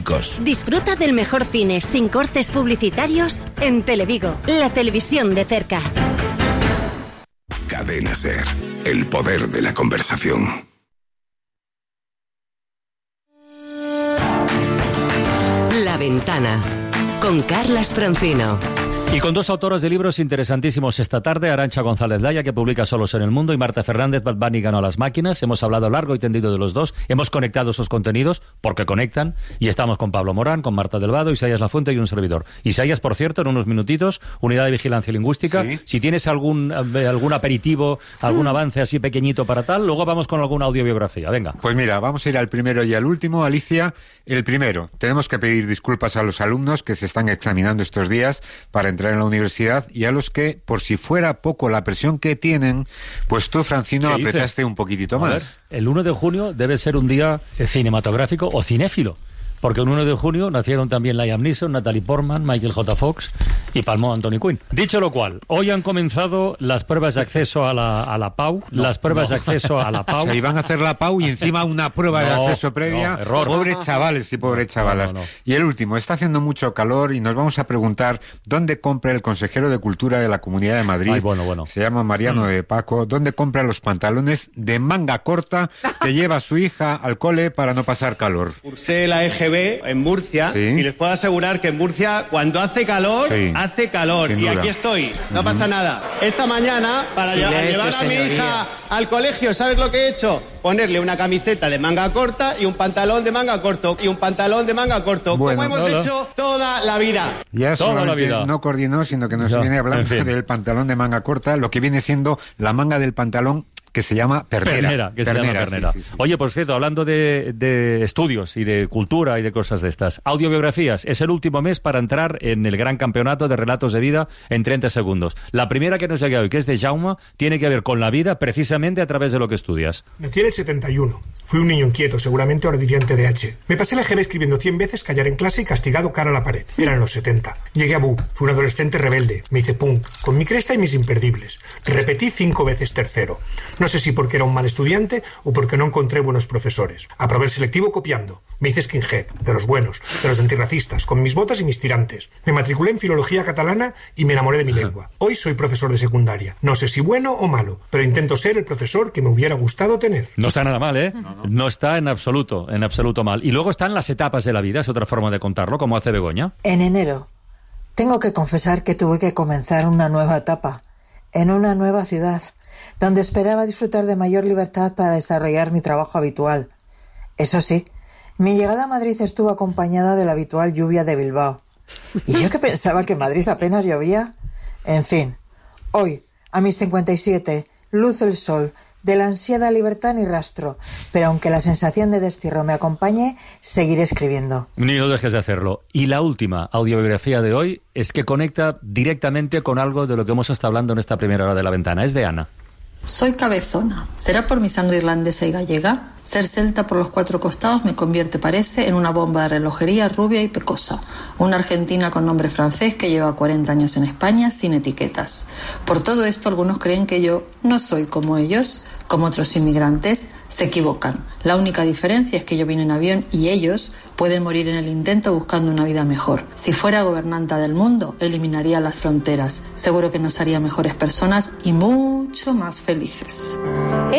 clásicos. Disfruta del mejor cine sin cortes publicitarios en Televigo, la televisión de cerca. Cadena SER, el poder de la conversación. La Ventana, con Carlas Francino. Y con dos autoras de libros interesantísimos esta tarde, Arantxa González Laya, que publica Solos en el Mundo, y Marta Fernández, Bad Bunny ganó a las máquinas. Hemos hablado largo y tendido de los dos, hemos conectado esos contenidos, porque conectan, y estamos con Pablo Morán, con Marta Delvado, Isaías Lafuente y un servidor. Isaías, por cierto, en unos minutitos, Unidad de Vigilancia Lingüística. Sí. Si tienes algún aperitivo, algún avance así pequeñito para tal, luego vamos con alguna audiobiografía. Venga. Pues mira, vamos a ir al primero y al último. Alicia, el primero. Tenemos que pedir disculpas a los alumnos que se están examinando estos días para entrar en la universidad, y a los que, por si fuera poco la presión que tienen, pues tú, Francino, apretaste un poquitito más. Ver, el 1 de junio debe ser un día cinematográfico o cinéfilo, porque el 1 de junio nacieron también Liam Neeson, Natalie Portman, Michael J. Fox y palmó Anthony Quinn. Dicho lo cual, hoy han comenzado las pruebas de acceso a la PAU. De acceso a la PAU. O sea, iban a hacer la PAU y encima una prueba de acceso previa. Error. Pobres chavales y pobres chavalas. No. Y el último, está haciendo mucho calor y nos vamos a preguntar dónde compra el consejero de Cultura de la Comunidad de Madrid. Ay, bueno. Se llama Mariano de Paco. ¿Dónde compra los pantalones de manga corta que lleva a su hija al cole para no pasar calor? Cursé la EGB en Murcia, ¿sí? Y les puedo asegurar que en Murcia, cuando hace calor, sí, hace calor. Y aquí estoy, no pasa nada. Esta mañana, para llevar a mi hija al colegio, ¿sabes lo que he hecho? Ponerle una camiseta de manga corta y un pantalón de manga corto. Bueno, como hemos hecho toda la vida. Ya toda la vida. No coordinó, sino que nos viene hablando del pantalón de manga corta, lo que viene siendo la manga del pantalón, que se llama pernera. Sí. Oye, por cierto, hablando de estudios y de cultura y de cosas de estas, audiobiografías, es el último mes para entrar en el gran campeonato de relatos de vida en 30 segundos. La primera que nos llega hoy, que es de Jaume, tiene que ver con la vida precisamente a través de lo que estudias. Nací en el 71. Fui un niño inquieto, seguramente ahora diría en TDAH. Me pasé la EGB escribiendo 100 veces callar en clase y castigado cara a la pared. Eran los 70. Llegué a BU. Fui un adolescente rebelde. Me hice punk, con mi cresta y mis imperdibles. Repetí 5 veces tercero. No sé si porque era un mal estudiante o porque no encontré buenos profesores. Aprobé el selectivo copiando. Me hice skinhead, de los buenos, de los antirracistas, con mis botas y mis tirantes. Me matriculé en filología catalana y me enamoré de mi lengua. Hoy soy profesor de secundaria. No sé si bueno o malo, pero intento ser el profesor que me hubiera gustado tener. No está nada mal, ¿eh? No está en absoluto mal. Y luego están las etapas de la vida, es otra forma de contarlo, como hace Begoña. En enero, tengo que confesar que tuve que comenzar una nueva etapa, en una nueva ciudad, donde esperaba disfrutar de mayor libertad para desarrollar mi trabajo habitual. Eso sí, mi llegada a Madrid estuvo acompañada de la habitual lluvia de Bilbao. ¿Y yo que pensaba que en Madrid apenas llovía? En fin, hoy, a mis 57, luce el sol, de la ansiada libertad ni rastro, pero aunque la sensación de destierro me acompañe, seguiré escribiendo. Ni lo dejes de hacerlo. Y la última audiobiografía de hoy es que conecta directamente con algo de lo que hemos estado hablando en esta primera hora de La Ventana. Es de Ana. Soy cabezona. ¿Será por mi sangre irlandesa y gallega? Ser celta por los 4 costados me convierte, parece, en una bomba de relojería rubia y pecosa. Una argentina con nombre francés que lleva 40 años en España sin etiquetas. Por todo esto, algunos creen que yo no soy como ellos, como otros inmigrantes. Se equivocan. La única diferencia es que yo vine en avión y ellos pueden morir en el intento buscando una vida mejor. Si fuera gobernanta del mundo, eliminaría las fronteras. Seguro que nos haría mejores personas y mucho más felices.